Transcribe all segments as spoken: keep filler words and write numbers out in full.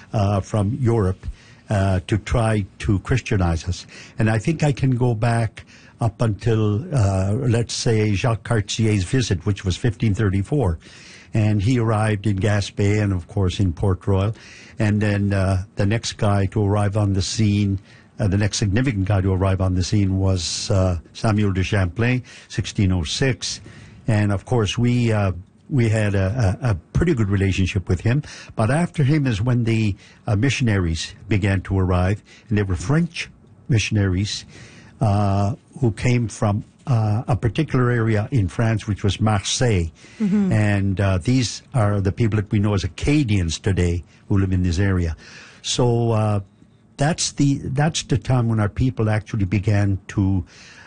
uh, from Europe uh, to try to Christianize us. And I think I can go back up until, uh, let's say, Jacques Cartier's visit, which was fifteen thirty-four. And he arrived in Gaspé and, of course, in Port Royal. And then uh, the next guy to arrive on the scene, uh, the next significant guy to arrive on the scene was uh, Samuel de Champlain, sixteen oh six. And, of course, we uh, we had a, a, a pretty good relationship with him. But after him is when the uh, missionaries began to arrive. And they were French missionaries uh, who came from Uh, a particular area in France, which was Marseille. Mm-hmm. And uh, these are the people that we know as Acadians today who live in this area. So uh, that's the that's the time when our people actually began to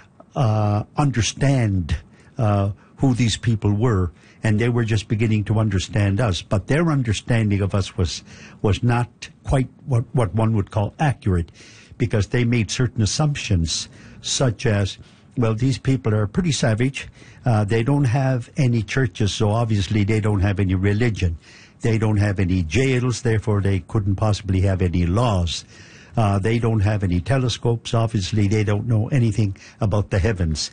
uh, understand uh, who these people were, and they were just beginning to understand us. But their understanding of us was was not quite what, what one would call accurate, because they made certain assumptions, such as, well, these people are pretty savage. Uh, they don't have any churches, so obviously they don't have any religion. They don't have any jails, therefore they couldn't possibly have any laws. Uh, they don't have any telescopes, obviously they don't know anything about the heavens,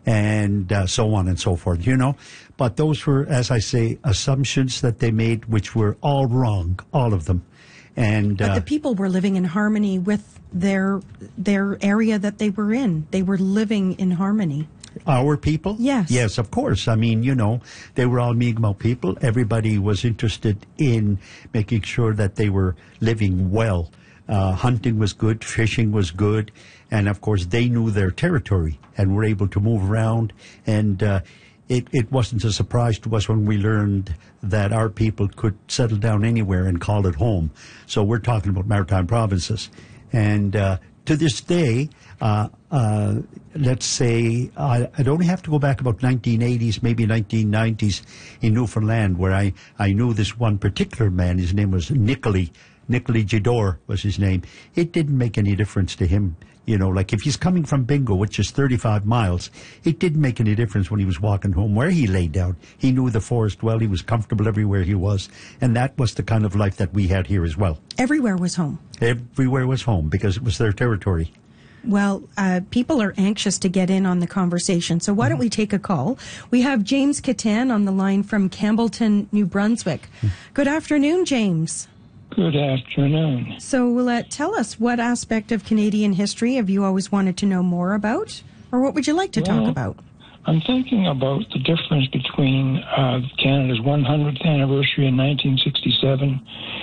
and uh, so on and so forth, you know. But those were, as I say, assumptions that they made, which were all wrong, all of them. And, but uh, the people were living in harmony with their their area that they were in. They were living in harmony. Our people? Yes. Yes, of course. I mean, you know, they were all Mi'kmaq people. Everybody was interested in making sure that they were living well. Uh, hunting was good, fishing was good, and of course they knew their territory and were able to move around. And uh, it, it wasn't a surprise to us when we learned that our people could settle down anywhere and call it home. So we're talking about maritime provinces. And uh, to this day, uh, uh, let's say, I, I'd only have to go back about nineteen eighties, maybe nineteen nineties in Newfoundland, where I, I knew this one particular man. His name was Nicolay. Nicolay Jador was his name. It didn't make any difference to him. You know, like if he's coming from Bingo, which is thirty-five miles, it didn't make any difference when he was walking home where he lay down. He knew the forest well. He was comfortable everywhere he was. And that was the kind of life that we had here as well. Everywhere was home. Everywhere was home because it was their territory. Well, uh, people are anxious to get in on the conversation, so why don't we take a call? We have James Catan on the line from Campbellton, New Brunswick. Good afternoon, James. Good afternoon. So uh, tell us, what aspect of Canadian history have you always wanted to know more about? Or what would you like to well, talk about? I'm thinking about the difference between uh, Canada's one hundredth anniversary in nineteen sixty-seven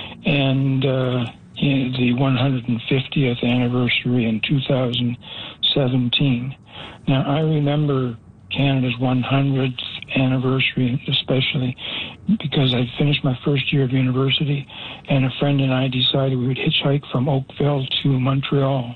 and uh, in the one hundred fiftieth anniversary in two thousand seventeen. Now, I remember Canada's one hundredth anniversary, especially because I finished my first year of university, and a friend and I decided we would hitchhike from Oakville to Montreal.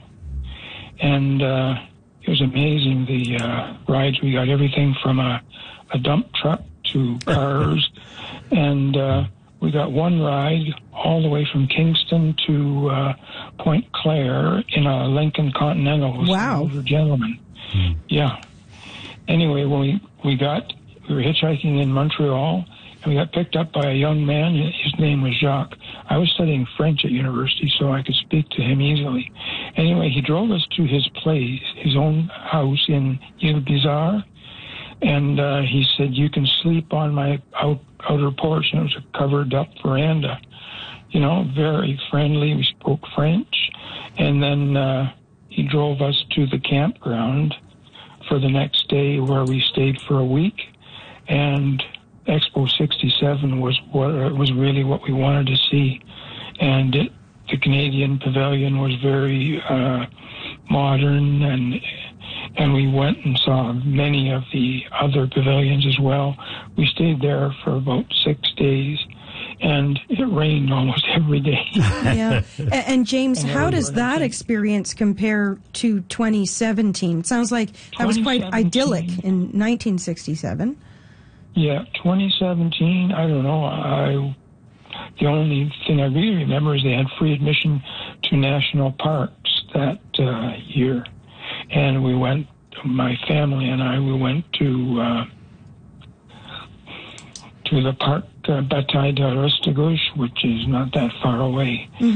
And uh, it was amazing, the uh, rides. We got everything from a, a dump truck to cars, and uh, we got one ride all the way from Kingston to uh, Point Claire in a Lincoln Continental with wow. an older gentleman. Hmm. Yeah. Anyway, when we, we got, we were hitchhiking in Montreal, and we got picked up by a young man. His name was Jacques. I was studying French at university, so I could speak to him easily. Anyway, he drove us to his place, his own house in Ile Bizarre, and uh, he said, you can sleep on my out, outer porch, and it was a covered-up veranda. You know, very friendly. We spoke French, and then uh, he drove us to the campground for the next day, where we stayed for a week, and Expo sixty-seven was what uh, was really what we wanted to see, and it, the Canadian Pavilion was very uh, modern, and and we went and saw many of the other pavilions as well. We stayed there for about six days, and it rained almost every day. Yeah. And James, and how does that experience compare to twenty seventeen? Sounds like that was quite idyllic in nineteen sixty-seven. Yeah, twenty seventeen, I don't know. I the only thing I really remember is they had free admission to national parks that uh, year. And we went, my family and I, we went to uh, to the park, uh, Bataille de Restigouche, which is not that far away. Mm-hmm.